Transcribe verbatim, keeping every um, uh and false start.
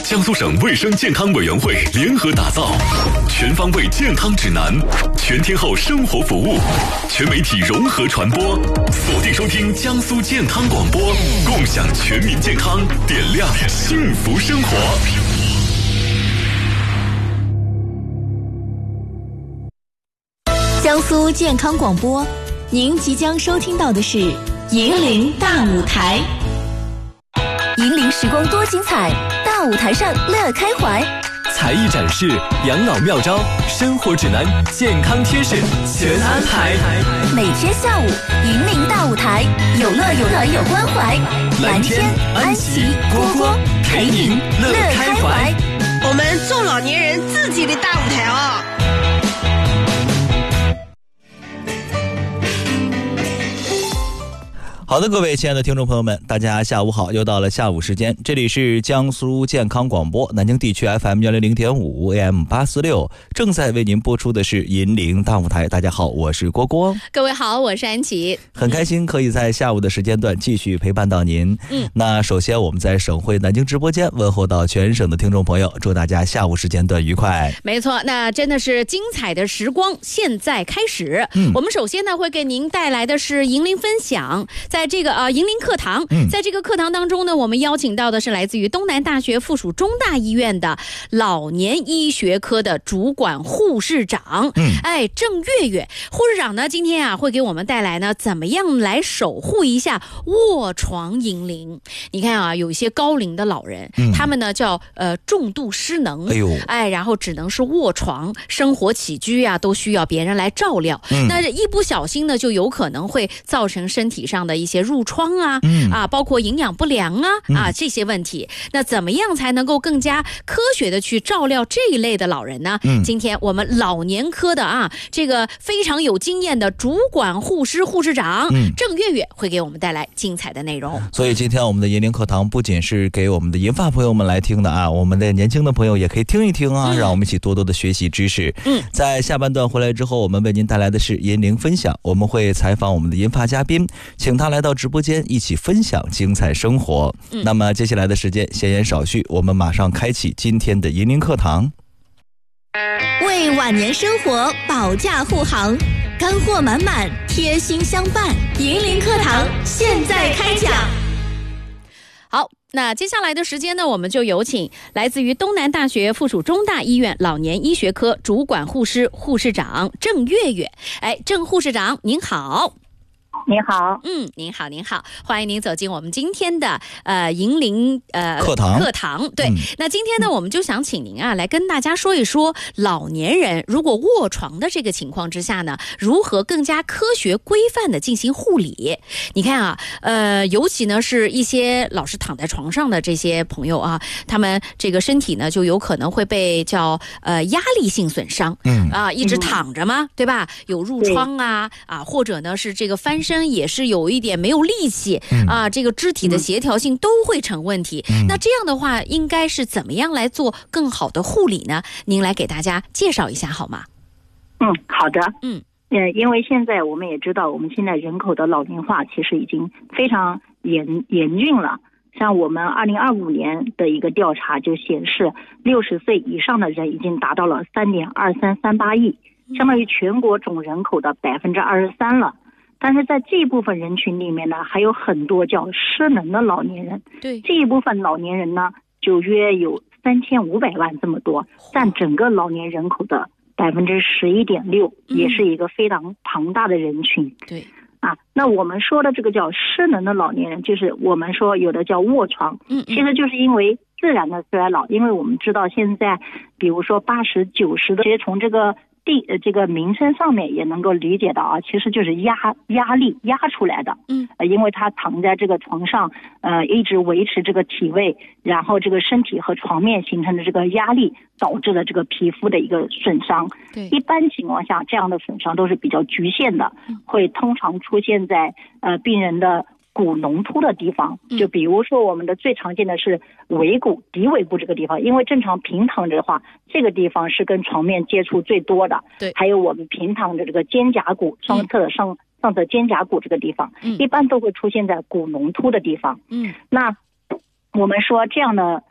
江苏省卫生健康委员会联合打造全方位健康指南，全天候生活服务，全媒体融合传播，锁定收听江苏健康广播，共享全民健康，点亮幸福生活。 江苏健康广播，您即将收听到的是银铃大舞台。银铃时光多精彩，大舞台上乐开怀， 才艺展示、养老妙招、生活指南、健康贴士全安排。 每天下午，银铃大舞台，有乐有团有关怀。蓝天、安琪、蝈蝈陪您乐开怀。 我们做老年人自己的大舞台啊！ 好的，各位亲爱的听众朋友们，大家下午好，又到了下午时间，这里是江苏健康广播南京地区 F M 一零零点五 A M 八四六，正在为您播出的是银铃大舞台。大家好，我是蝈蝈。 各位好，我是安琪。 很开心可以在下午的时间段继续陪伴到您。嗯，那首先我们在省会南京直播间问候到全省的听众朋友，祝大家下午时间段愉快。 没错，那真的是精彩的时光现在开始。嗯，我们首先呢会给您带来的是银铃分享。在这个呃银铃课堂，在这个课堂当中呢，我们邀请到的是来自于东南大学附属中大医院的老年医学科的主管护士长，嗯，哎，郑月月护士长呢，今天啊会给我们带来呢，怎么样来守护一下卧床银铃。你看啊，有一些高龄的老人，嗯、他们呢叫呃重度失能，哎呦，哎，然后只能是卧床，生活起居啊都需要别人来照料，嗯、那一不小心呢，就有可能会造成身体上的一些褥疮啊，嗯、啊，包括营养不良啊，嗯、啊这些问题。那怎么样才能够更加科学的去照料这一类的老人呢？嗯、今天我们老年科的啊，这个非常有经验的主管护师护士长、嗯、郑月月会给我们带来精彩的内容。 所以今天我们的银铃课堂不仅是给我们的银发朋友们来听的啊，我们的年轻的朋友也可以听一听啊，嗯、让我们一起多多的学习知识。嗯，在下半段回来之后，我们为您带来的是银铃分享，我们会采访我们的银发嘉宾，请他来到直播间一起分享精彩生活。嗯、那么接下来的时间闲言少叙，我们马上开启今天的银铃课堂， 为晚年生活保驾护航，干货满满，贴心相伴。银铃课堂现在开讲。 好，那接下来的时间呢，我们就有请来自于东南大学附属中大医院老年医学科主管护师护士长郑月月。哎，郑护士长您好。 您好， 嗯，您好，您好，欢迎您走进我们今天的呃银铃呃课堂课堂。对、嗯，那今天呢，我们就想请您啊来跟大家说一说，老年人如果卧床的这个情况之下呢，如何更加科学规范的进行护理。你看啊，呃，尤其呢是一些老是躺在床上的这些朋友啊，他们这个身体呢就有可能会被叫呃压力性损伤，嗯啊，一直躺着嘛，嗯、对吧？有褥疮啊啊，或者呢是这个翻身。也是有一点没有力气、嗯、啊，这个肢体的协调性都会成问题、嗯、那这样的话应该是怎么样来做更好的护理呢？您来给大家介绍一下好吗？ 嗯，好的。嗯呃，因为现在我们也知道，我们现在人口的老龄化其实已经非常严严峻了。像我们二零二五年的一个调查就显示，六十岁以上的人已经达到了三点二三三八亿，相当于全国总人口的百分之二十三了。但是在这一部分人群里面呢，还有很多叫失能的老年人。对，这一部分老年人呢，就约有三千五百万这么多，占整个老年人口的百分之十一点六，也是一个非常庞大的人群。对，啊，那我们说的这个叫失能的老年人，就是我们说有的叫卧床，嗯，其实就是因为自然的衰老，因为我们知道现在，比如说八十九十的，其实从这个。地呃这个名称上面也能够理解到啊，其实就是压压力压出来的，嗯，呃，因为他躺在这个床上，呃，一直维持这个体位，然后这个身体和床面形成的这个压力，导致了这个皮肤的一个损伤。对，一般情况下，这样的损伤都是比较局限的，嗯、会通常出现在呃病人的骨隆突的地方，就比如说我们的最常见的是尾骨、骶尾部这个地方，因为正常平躺着的话，这个地方是跟床面接触最多的。对，还有我们平躺着这个肩胛骨、双侧的上、嗯、上侧肩胛骨这个地方，嗯、一般都会出现在骨隆突的地方。嗯，那我们说这样的